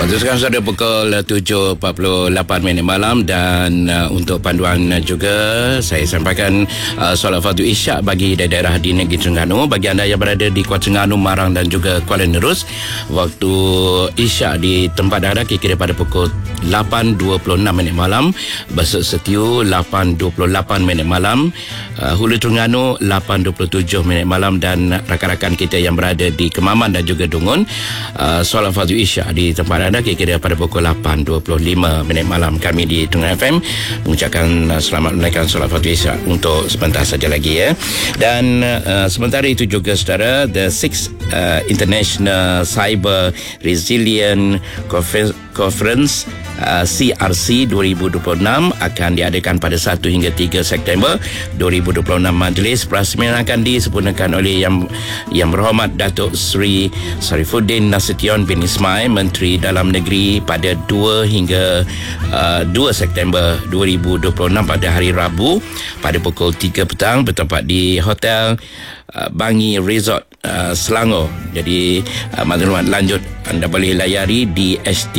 Sekarang sudah pukul 7.48 malam dan untuk panduan juga saya sampaikan solat fardu isyak bagi daerah di Negeri Terengganu. Bagi anda yang berada di Kuala Terengganu, Marang dan juga Kuala Nerus, waktu isyak di tempat anda kira-kira pada pukul 8.26 malam, Besut Setiu 8.28 malam, Hulu Terengganu 8.27 malam, dan rakan-rakan kita yang berada di Kemaman dan juga Dungun, solat fardu isyak di tempat anda kira-kira pada pukul 8.25 malam. Kami di Tengah FM mengucapkan selamat menunaikan solat fardu isyak untuk sebentar saja lagi ya. Dan sementara itu juga saudara, the 6th International Cyber Resilient Conference CRC 2026 akan diadakan pada 1 hingga 3 September 2026. Majlis perasmian akan disempurnakan oleh yang berhormat Datuk Seri Sarifuddin Nasution bin Ismail, Menteri Dalam Negeri, pada 2 hingga 2 September 2026 pada hari Rabu pada pukul 3 petang bertempat di Hotel Bangi Resort Selangor. Jadi maklumat lanjut anda boleh layari di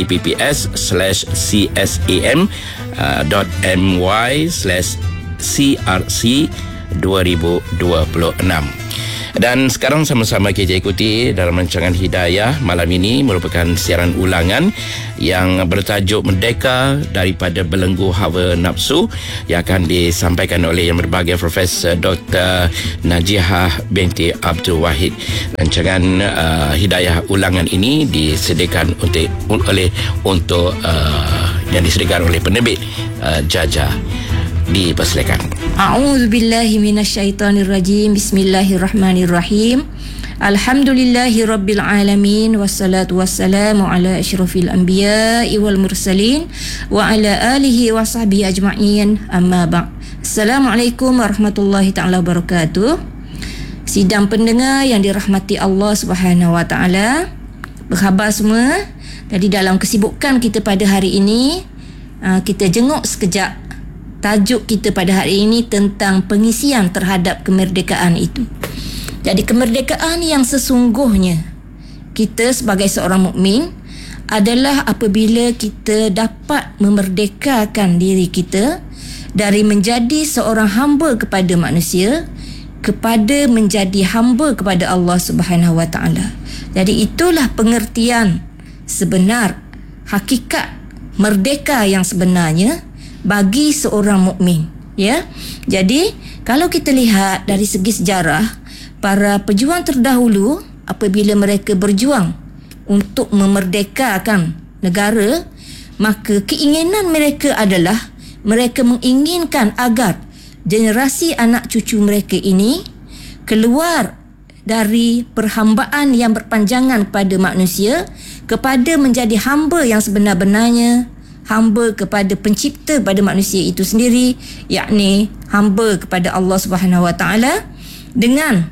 https://csam.my/crc2026. Dan sekarang sama-sama kita ikuti dalam rancangan Hidayah malam ini, merupakan siaran ulangan yang bertajuk Merdeka Daripada Belenggu Hawa Nafsu yang akan disampaikan oleh yang berbahagia Profesor Dr. Najihah binti Abdul Wahid. Rancangan Hidayah ulangan ini disediakan yang disediakan oleh penerbit Jajah. Dipersilakan. A'udzubillahi minasyaitonirrajim. Bismillahirrahmanirrahim. Alhamdulillahirabbil alamin, wassalatu wassalamu ala asyrafil anbiya'i wal mursalin wa ala alihi wa sahbihi ajma'in. Amma ba'd. Assalamualaikum warahmatullahi taala wabarakatuh. Sidang pendengar yang dirahmati Allah Subhanahu wa taala, berkhabar semua? Jadi dalam kesibukan kita pada hari ini, kita jenguk sekejap tajuk kita pada hari ini tentang pengisian terhadap kemerdekaan itu. Jadi kemerdekaan yang sesungguhnya kita sebagai seorang mukmin adalah apabila kita dapat memerdekakan diri kita dari menjadi seorang hamba kepada manusia kepada menjadi hamba kepada Allah Subhanahu wa taala. Jadi itulah pengertian sebenar, hakikat merdeka yang sebenarnya bagi seorang mukmin, ya. Jadi kalau kita lihat dari segi sejarah, para pejuang terdahulu apabila mereka berjuang untuk memerdekakan negara, maka keinginan mereka adalah mereka menginginkan agar generasi anak cucu mereka ini keluar dari perhambaan yang berpanjangan pada manusia kepada menjadi hamba yang sebenar-benarnya, hamba kepada pencipta pada manusia itu sendiri, yakni hamba kepada Allah Subhanahu wa taala, dengan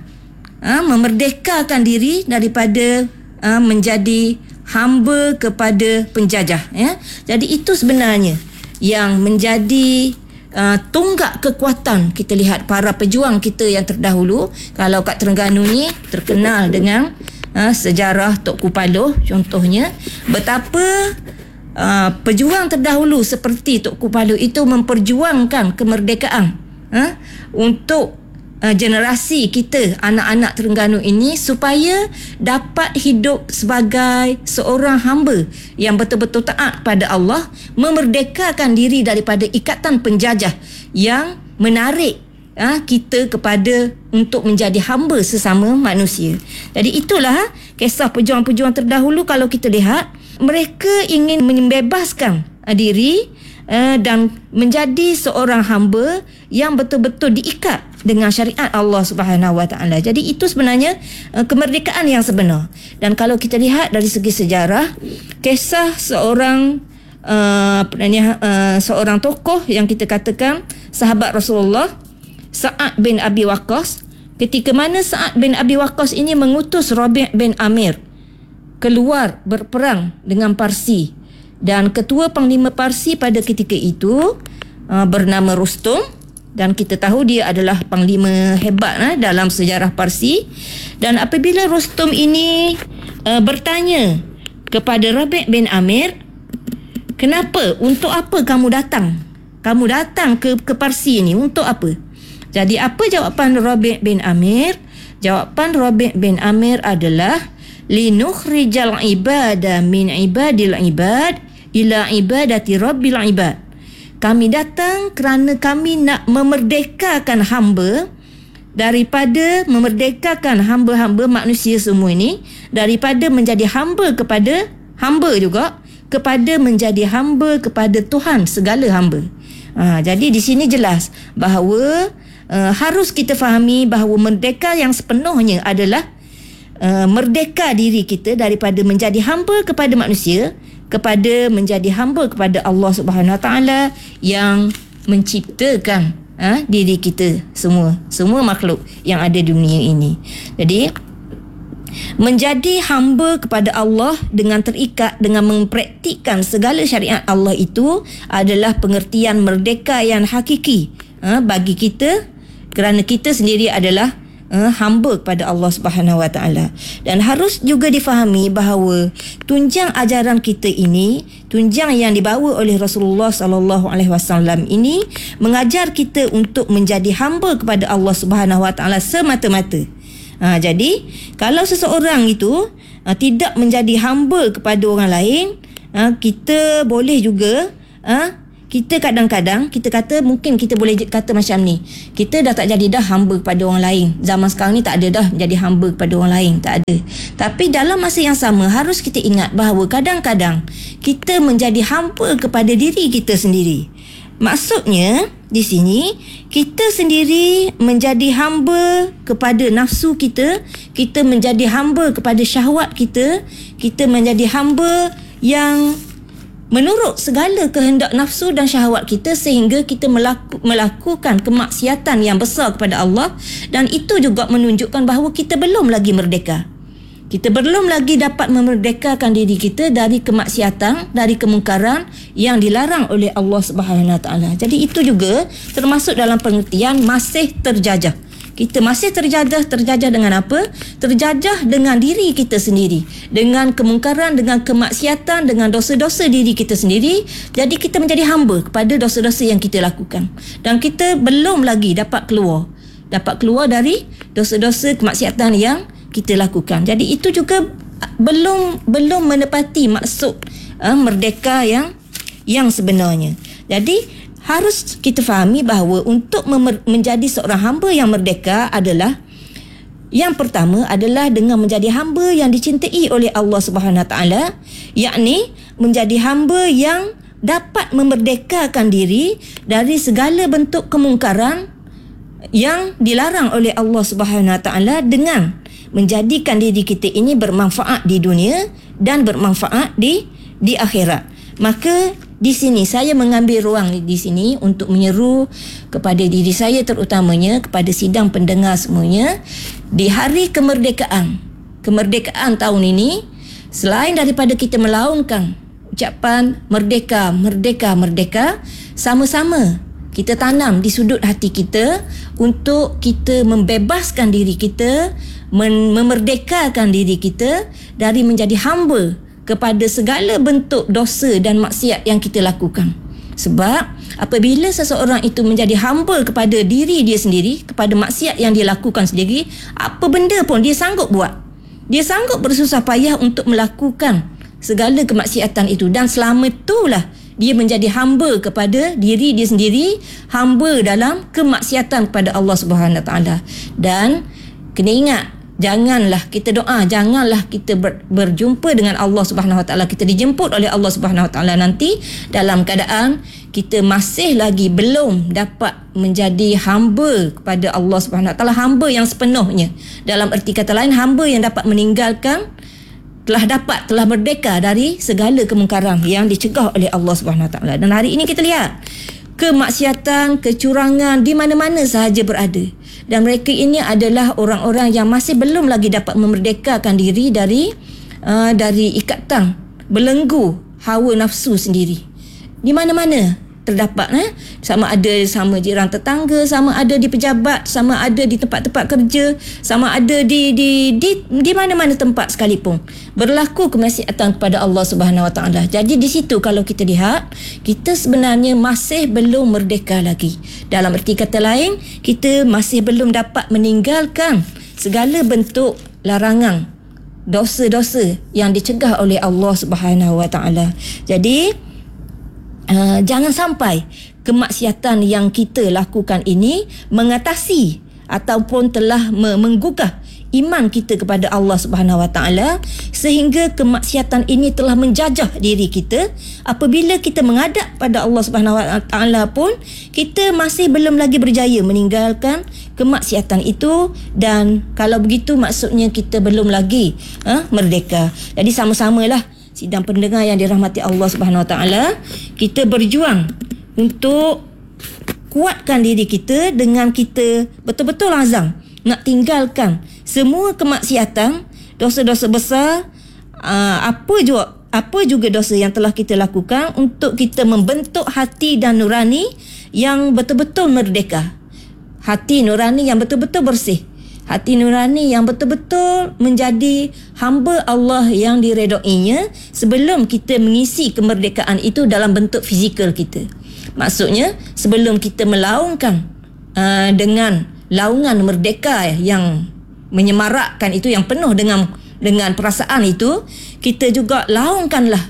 memerdekakan diri daripada menjadi hamba kepada penjajah, ya. Jadi itu sebenarnya yang menjadi tunggak kekuatan. Kita lihat para pejuang kita yang terdahulu. Kalau kat Terengganu ni terkenal dengan sejarah Tok Kupaloh contohnya, betapa pejuang terdahulu seperti Tok Kupaloh itu memperjuangkan kemerdekaan untuk generasi kita, anak-anak Terengganu ini, supaya dapat hidup sebagai seorang hamba yang betul-betul taat pada Allah, memerdekakan diri daripada ikatan penjajah yang menarik kita kepada untuk menjadi hamba sesama manusia. Jadi itulah kisah pejuang-pejuang terdahulu. Kalau kita lihat, mereka ingin membebaskan diri dan menjadi seorang hamba yang betul-betul diikat dengan syariat Allah Subhanahu wa taala. Jadi itu sebenarnya kemerdekaan yang sebenar. Dan kalau kita lihat dari segi sejarah, kisah seorang seorang tokoh yang kita katakan sahabat Rasulullah, Sa'ad bin Abi Waqqas, ketika mana Sa'ad bin Abi Waqqas ini mengutus Rabi' bin Amir keluar berperang dengan Parsi, dan ketua panglima Parsi pada ketika itu bernama Rustum, dan kita tahu dia adalah panglima hebat dalam sejarah Parsi. Dan apabila Rustum ini bertanya kepada Rabi' bin Amir, kenapa? Untuk apa kamu datang? Kamu datang ke Parsi ni untuk apa? Jadi apa jawapan Rabi' bin Amir? Jawapan Rabi' bin Amir adalah linukhrijal ibada min ibadil ibad ila ibadati rabbil ibad. Kami datang kerana kami nak memerdekakan hamba daripada memerdekakan hamba-hamba manusia semua ini daripada menjadi hamba kepada hamba juga kepada menjadi hamba kepada Tuhan segala hamba. Jadi di sini jelas bahawa harus kita fahami bahawa merdeka yang sepenuhnya adalah merdeka diri kita daripada menjadi hamba kepada manusia kepada menjadi hamba kepada Allah Subhanahu Wa Taala yang menciptakan diri kita semua makhluk yang ada di dunia ini. Jadi menjadi hamba kepada Allah dengan terikat dengan mempraktikkan segala syariat Allah itu adalah pengertian merdeka yang hakiki bagi kita, kerana kita sendiri adalah hamba kepada Allah Subhanahu Wa Taala. Dan harus juga difahami bahawa tunjang ajaran kita ini, tunjang yang dibawa oleh Rasulullah sallallahu alaihi wasallam ini mengajar kita untuk menjadi hamba kepada Allah Subhanahu Wa Taala semata-mata. Jadi kalau seseorang itu tidak menjadi hamba kepada orang lain, kita boleh juga kita kadang-kadang kita kata, mungkin kita boleh kata macam ni, kita dah tak jadi dah hamba kepada orang lain. Zaman sekarang ni tak ada dah jadi hamba kepada orang lain, tak ada. Tapi dalam masa yang sama harus kita ingat bahawa kadang-kadang kita menjadi hamba kepada diri kita sendiri. Maksudnya di sini kita sendiri menjadi hamba kepada nafsu kita, kita menjadi hamba kepada syahwat kita, kita menjadi hamba yang menurut segala kehendak nafsu dan syahwat kita sehingga kita melakukan kemaksiatan yang besar kepada Allah, dan itu juga menunjukkan bahawa kita belum lagi merdeka. Kita belum lagi dapat memerdekakan diri kita dari kemaksiatan, dari kemungkaran yang dilarang oleh Allah Subhanahu Wa Taala. Jadi itu juga termasuk dalam pengertian masih terjajah. Kita masih terjajah dengan apa? Terjajah dengan diri kita sendiri, dengan kemungkaran, dengan kemaksiatan, dengan dosa-dosa diri kita sendiri. Jadi kita menjadi hamba kepada dosa-dosa yang kita lakukan, dan kita belum lagi dapat keluar dari dosa-dosa kemaksiatan yang kita lakukan. Jadi itu juga belum menepati maksud merdeka yang sebenarnya. Jadi harus kita fahami bahawa untuk menjadi seorang hamba yang merdeka adalah, yang pertama adalah dengan menjadi hamba yang dicintai oleh Allah Subhanahu Wa Taala, yakni menjadi hamba yang dapat memerdekakan diri dari segala bentuk kemungkaran yang dilarang oleh Allah Subhanahu Wa Taala dengan menjadikan diri kita ini bermanfaat di dunia dan bermanfaat di akhirat. Maka di sini saya mengambil ruang di sini untuk menyeru kepada diri saya, terutamanya kepada sidang pendengar semuanya, di hari kemerdekaan tahun ini, selain daripada kita melaungkan ucapan merdeka, merdeka, merdeka, sama-sama kita tanam di sudut hati kita untuk kita membebaskan diri kita, memerdekakan diri kita dari menjadi hamba kepada segala bentuk dosa dan maksiat yang kita lakukan. Sebab apabila seseorang itu menjadi hamba kepada diri dia sendiri, kepada maksiat yang dia lakukan sendiri, apa benda pun dia sanggup buat. Dia sanggup bersusah payah untuk melakukan segala kemaksiatan itu, dan selama itulah dia menjadi hamba kepada diri dia sendiri, hamba dalam kemaksiatan kepada Allah Subhanahu Wa Taala. Dan kena ingat, janganlah kita doa, janganlah kita berjumpa dengan Allah Subhanahu Wa Taala, kita dijemput oleh Allah Subhanahu Wa Taala nanti dalam keadaan kita masih lagi belum dapat menjadi hamba kepada Allah Subhanahu Wa Taala, hamba yang sepenuhnya. Dalam erti kata lain, hamba yang dapat meninggalkan, telah merdeka dari segala kemungkaran yang dicegah oleh Allah Subhanahu Wa Taala. Dan hari ini kita lihat kemaksiatan, kecurangan di mana-mana sahaja berada. Dan mereka ini adalah orang-orang yang masih belum lagi dapat memerdekakan diri dari ikatan belenggu hawa nafsu sendiri. Di mana-mana terdapat, sama ada sama jiran tetangga, sama ada di pejabat, sama ada di tempat-tempat kerja, sama ada di mana-mana tempat sekalipun berlaku kemaksiatan kepada Allah Subhanahu Wa Taala. Jadi di situ kalau kita lihat, kita sebenarnya masih belum merdeka lagi. Dalam erti kata lain, kita masih belum dapat meninggalkan segala bentuk larangan dosa-dosa yang dicegah oleh Allah Subhanahu Wa Taala. Jadi jangan sampai kemaksiatan yang kita lakukan ini mengatasi ataupun telah menggugah iman kita kepada Allah Subhanahu Wa Taala, sehingga kemaksiatan ini telah menjajah diri kita. Apabila kita menghadap pada Allah Subhanahu Wa Taala pun, kita masih belum lagi berjaya meninggalkan kemaksiatan itu, dan kalau begitu maksudnya kita belum lagi merdeka. Jadi sama-samalah sidang pendengar yang dirahmati Allah Subhanahu Wa Taala, kita berjuang untuk kuatkan diri kita dengan kita betul-betul azam nak tinggalkan semua kemaksiatan, dosa-dosa besar, apa juga dosa yang telah kita lakukan, untuk kita membentuk hati dan nurani yang betul-betul merdeka. Hati nurani yang betul-betul bersih, hati nurani yang betul-betul menjadi hamba Allah yang diredainya, sebelum kita mengisi kemerdekaan itu dalam bentuk fizikal kita. Maksudnya sebelum kita melaungkan dengan laungan merdeka yang menyemarakkan itu, yang penuh dengan perasaan itu, kita juga laungkanlah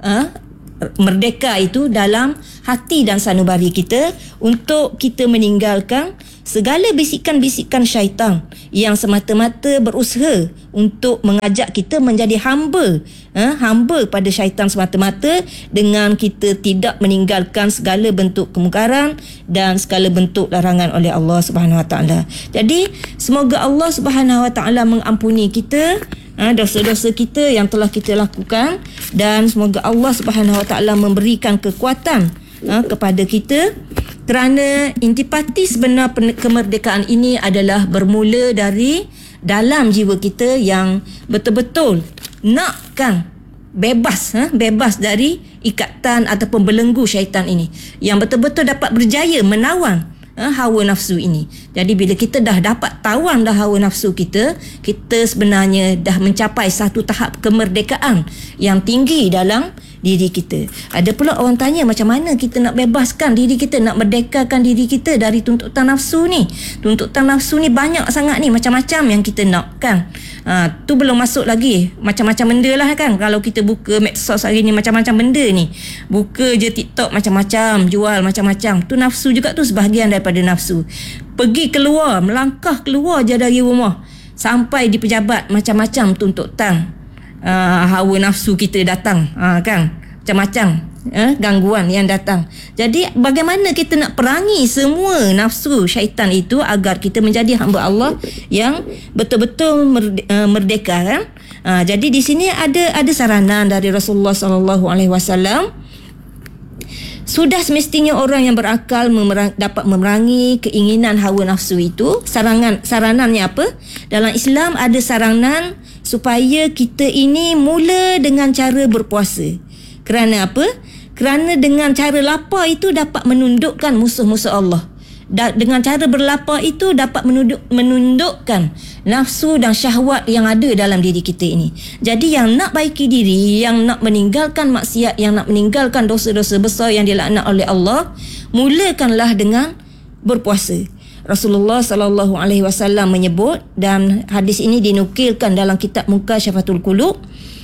merdeka itu dalam hati dan sanubari kita, untuk kita meninggalkan segala bisikan-bisikan syaitan yang semata-mata berusaha untuk mengajak kita menjadi hamba pada syaitan semata-mata, dengan kita tidak meninggalkan segala bentuk kemungkaran dan segala bentuk larangan oleh Allah Subhanahu Wa Taala. Jadi semoga Allah Subhanahu Wa Taala mengampuni kita dosa-dosa kita yang telah kita lakukan, dan semoga Allah Subhanahu Wa Taala memberikan kekuatan kepada kita, kerana intipati sebenar kemerdekaan ini adalah bermula dari dalam jiwa kita yang betul-betul nakkan bebas dari ikatan ataupun belenggu syaitan ini, yang betul-betul dapat berjaya menawan hawa nafsu ini. Jadi bila kita dah dapat tawan dah hawa nafsu kita, kita sebenarnya dah mencapai satu tahap kemerdekaan yang tinggi dalam diri kita. Ada pula orang tanya, macam mana kita nak bebaskan diri kita, nak merdekakan diri kita dari tuntutan nafsu ni? Tuntutan nafsu ni banyak sangat ni, macam-macam yang kita nak kan. Tu belum masuk lagi macam-macam benda lah kan. Kalau kita buka medsos hari ni, macam-macam benda ni. Buka je TikTok, macam-macam, jual macam-macam. Tu nafsu juga, tu sebahagian daripada nafsu. Pergi keluar, melangkah keluar je dari rumah, sampai di pejabat, macam-macam tuntutan hawa nafsu kita datang, kan, macam-macam gangguan yang datang. Jadi bagaimana kita nak perangi semua nafsu syaitan itu agar kita menjadi hamba Allah yang betul-betul merdeka kan? Jadi di sini ada saranan dari Rasulullah SAW. Sudah semestinya orang yang berakal dapat memerangi keinginan hawa nafsu itu. Saranannya apa? Dalam Islam ada saranan supaya kita ini mula dengan cara berpuasa. Kerana apa? Kerana dengan cara lapar itu dapat menundukkan musuh-musuh Allah. Dengan cara berlapar itu dapat menundukkan nafsu dan syahwat yang ada dalam diri kita ini. Jadi yang nak baiki diri, yang nak meninggalkan maksiat, yang nak meninggalkan dosa-dosa besar yang dilaknat oleh Allah, mulakanlah dengan berpuasa. Rasulullah SAW menyebut, dan hadis ini dinukilkan dalam kitab Mukasyafatul Qulub,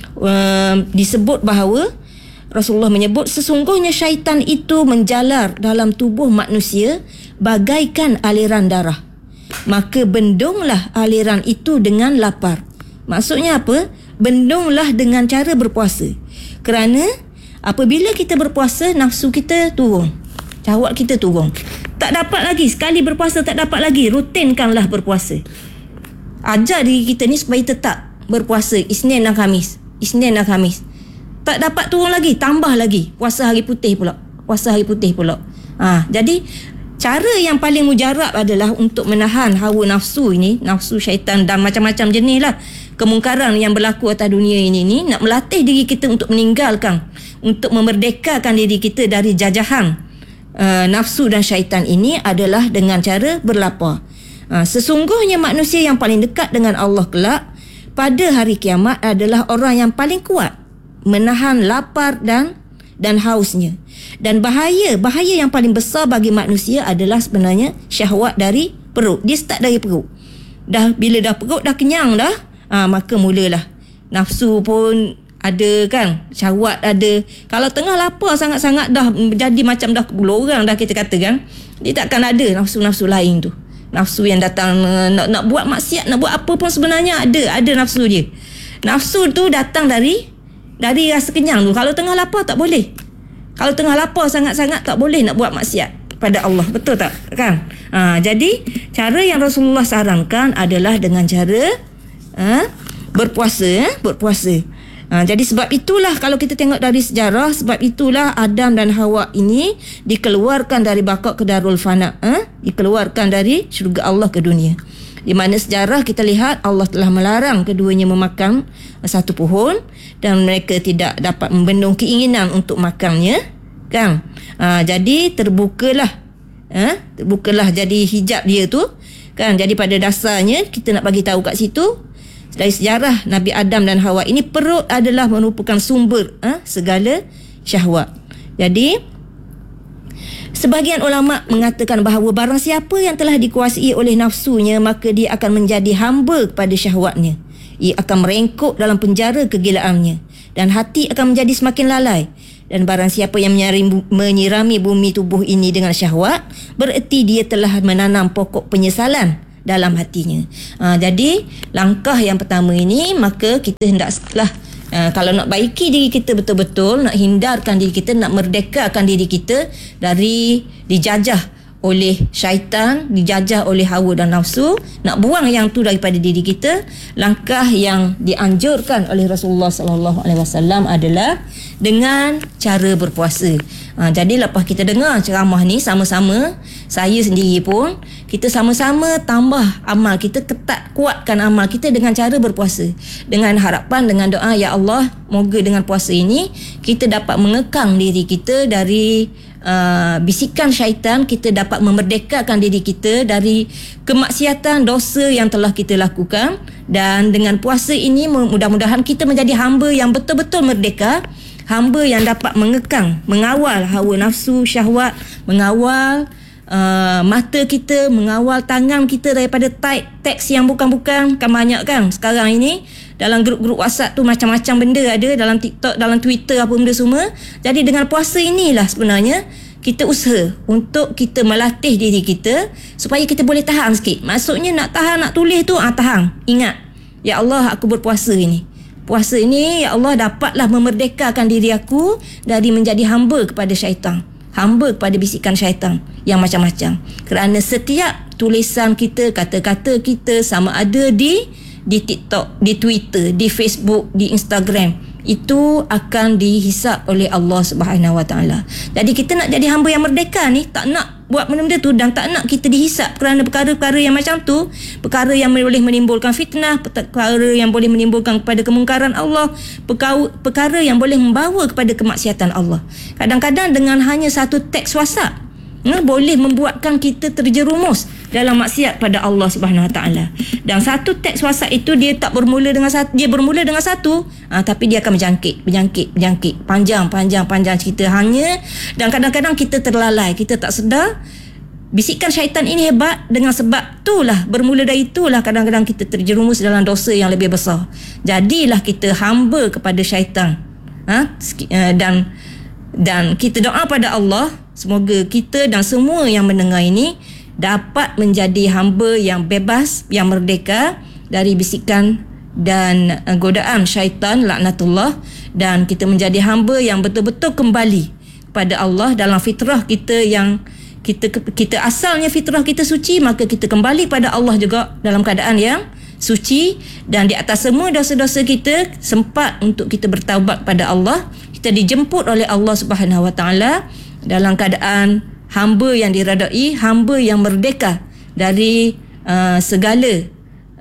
disebut bahawa Rasulullah menyebut, sesungguhnya syaitan itu menjalar dalam tubuh manusia bagaikan aliran darah. Maka bendunglah aliran itu dengan lapar. Maksudnya apa? Bendunglah dengan cara berpuasa. Kerana apabila kita berpuasa, nafsu kita turun, syahwat kita turun. Tak dapat lagi, sekali berpuasa tak dapat lagi, rutinkanlah berpuasa. Ajar diri kita ni supaya tetap berpuasa Isnin dan Khamis. Tak dapat turun lagi, tambah lagi puasa hari putih pula. Jadi cara yang paling mujarab adalah untuk menahan hawa nafsu ini, nafsu syaitan dan macam-macam jenis lah kemungkaran yang berlaku atas dunia ini ni, nak melatih diri kita untuk meninggalkan, untuk memerdekakan diri kita dari jajahan nafsu dan syaitan ini adalah dengan cara berlapar. Sesungguhnya manusia yang paling dekat dengan Allah kelak pada hari kiamat adalah orang yang paling kuat menahan lapar dan hausnya. Dan bahaya yang paling besar bagi manusia adalah sebenarnya syahwat dari perut. Dia start dari perut. Bila dah perut dah kenyang dah, maka mulalah nafsu pun ada kan, syahwat ada. Kalau tengah lapar sangat-sangat dah jadi macam dah gelorang dah, kita kata kan, dia takkan ada nafsu-nafsu lain tu. Nafsu yang datang nak buat maksiat, nak buat apa pun sebenarnya ada nafsu dia. Nafsu tu datang dari rasa kenyang tu. Kalau tengah lapar tak boleh. Kalau tengah lapar sangat-sangat tak boleh nak buat maksiat pada Allah. Betul tak? Kan? Jadi cara yang Rasulullah sarankan adalah dengan cara berpuasa. Jadi sebab itulah kalau kita tengok dari sejarah, sebab itulah Adam dan Hawa ini dikeluarkan dari baka ke darul fana, dikeluarkan dari syurga Allah ke dunia. Di mana sejarah kita lihat Allah telah melarang keduanya memakan satu pohon dan mereka tidak dapat membendung keinginan untuk makannya, kan? Jadi terbukalah jadi hijab dia tu, kan? Jadi pada dasarnya kita nak bagi tahu kat situ, dari sejarah Nabi Adam dan Hawa ini, perut adalah merupakan sumber segala syahwat. Jadi sebahagian ulama mengatakan bahawa barang siapa yang telah dikuasai oleh nafsunya, maka dia akan menjadi hamba kepada syahwatnya. Ia akan merengkuk dalam penjara kegilaannya dan hati akan menjadi semakin lalai. Dan barang siapa yang menyirami bumi tubuh ini dengan syahwat, bererti dia telah menanam pokok penyesalan dalam hatinya. Jadi langkah yang pertama ini, maka kita hendaklah kalau nak baiki diri kita betul-betul, nak hindarkan diri kita, nak merdekakan diri kita dari dijajah oleh syaitan, dijajah oleh hawa dan nafsu, nak buang yang tu daripada diri kita. Langkah yang dianjurkan oleh Rasulullah sallallahu alaihi wasallam adalah dengan cara berpuasa. Jadi lepas kita dengar ceramah ni sama-sama, saya sendiri pun, kita sama-sama tambah amal kita, kuatkan amal kita dengan cara berpuasa, dengan harapan, dengan doa, ya Allah, moga dengan puasa ini kita dapat mengekang diri kita dari bisikan syaitan, kita dapat memerdekakan diri kita dari kemaksiatan, dosa yang telah kita lakukan. Dan dengan puasa ini mudah-mudahan kita menjadi hamba yang betul-betul merdeka, hamba yang dapat mengekang, mengawal hawa nafsu, syahwat, mengawal mata kita, mengawal tangan kita daripada teks yang bukan-bukan. Kan banyak kan sekarang ini dalam grup-grup WhatsApp tu macam-macam benda ada, dalam TikTok, dalam Twitter, apa benda semua. Jadi dengan puasa inilah sebenarnya kita usaha untuk kita melatih diri kita supaya kita boleh tahan sikit. Maksudnya nak tahan, nak tulis tu tahan. Ingat, ya Allah, aku berpuasa ini. Puasa ini, ya Allah, dapatlah memerdekakan diri aku dari menjadi hamba kepada syaitan, hamba kepada bisikan syaitan yang macam-macam. Kerana setiap tulisan kita, kata-kata kita, sama ada di TikTok, di Twitter, di Facebook, di Instagram, itu akan dihisap oleh Allah Subhanahu Wa Taala. Jadi kita nak jadi hamba yang merdeka ni, tak nak buat benda-benda tu dan tak nak kita dihisap kerana perkara-perkara yang macam tu, perkara yang boleh menimbulkan fitnah, perkara yang boleh menimbulkan kepada kemungkaran Allah, perkara yang boleh membawa kepada kemaksiatan Allah. Kadang-kadang dengan hanya satu teks WhatsApp boleh membuatkan kita terjerumus dalam maksiat pada Allah Subhanahu Wa Taala. Dan satu teks WhatsApp itu dia tak bermula dengan satu, dia bermula dengan satu, tapi dia akan berjangkit, panjang cerita hanya. Dan kadang-kadang kita terlalai, kita tak sedar bisikan syaitan ini hebat. Dengan sebab itulah, bermula dari itulah kadang-kadang kita terjerumus dalam dosa yang lebih besar. Jadilah kita hamba kepada syaitan. Dan kita doa pada Allah, semoga kita dan semua yang mendengar ini dapat menjadi hamba yang bebas, yang merdeka dari bisikan dan godaan syaitan, laknatullah. Dan kita menjadi hamba yang betul-betul kembali kepada Allah dalam fitrah kita yang kita asalnya fitrah kita suci, maka kita kembali pada Allah juga dalam keadaan yang suci. Dan di atas semua dosa-dosa kita, sempat untuk kita bertaubat pada Allah. Kita dijemput oleh Allah Subhanahu Wa Taala dalam keadaan hamba yang diredai, hamba yang merdeka dari segala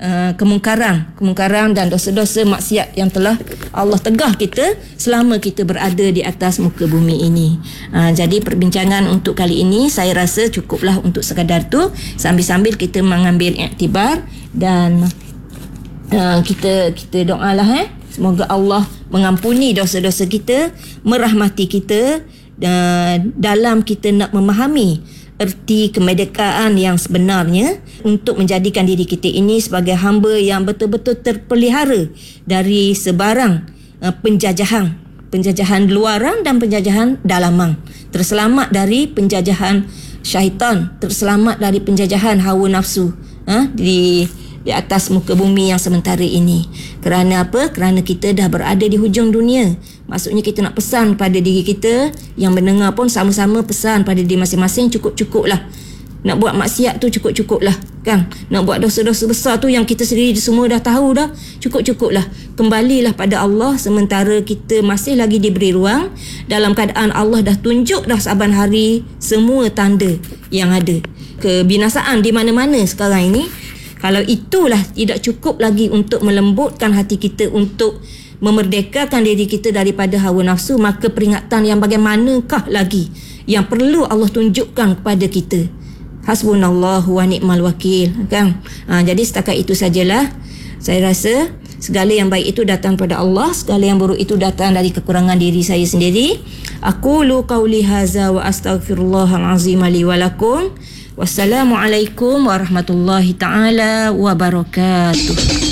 kemungkaran dan dosa-dosa maksiat yang telah Allah tegah kita selama kita berada di atas muka bumi ini. Jadi perbincangan untuk kali ini saya rasa cukuplah untuk sekadar tu, sambil-sambil kita mengambil iktibar dan kita doalah semoga Allah mengampuni dosa-dosa kita, merahmati kita dalam kita nak memahami erti kemerdekaan yang sebenarnya untuk menjadikan diri kita ini sebagai hamba yang betul-betul terpelihara dari sebarang penjajahan luaran dan penjajahan dalaman, terselamat dari penjajahan syaitan, terselamat dari penjajahan hawa nafsu di atas muka bumi yang sementara ini. Kerana apa? Kerana kita dah berada di hujung dunia. Maksudnya kita nak pesan pada diri kita, yang mendengar pun sama-sama pesan pada diri masing-masing, cukup-cukuplah. Nak buat maksiat tu cukup-cukuplah, kan? Nak buat dosa-dosa besar tu yang kita sendiri semua dah tahu dah, cukup-cukuplah. Kembalilah pada Allah sementara kita masih lagi diberi ruang, dalam keadaan Allah dah tunjuk dah saban hari semua tanda yang ada. Kebinasaan di mana-mana sekarang ini. Kalau itulah tidak cukup lagi untuk melembutkan hati kita, untuk memerdekakan diri kita daripada hawa nafsu, maka peringatan yang bagaimanakah lagi yang perlu Allah tunjukkan kepada kita? Hasbunallahu wa ni'mal wakil, kan? Jadi setakat itu sajalah. Saya rasa segala yang baik itu datang pada Allah, segala yang buruk itu datang dari kekurangan diri saya sendiri. Aqulu qauli hadza wa astaghfirullahal azim li wa lakum. Wassalamualaikum warahmatullahi taala wabarakatuh.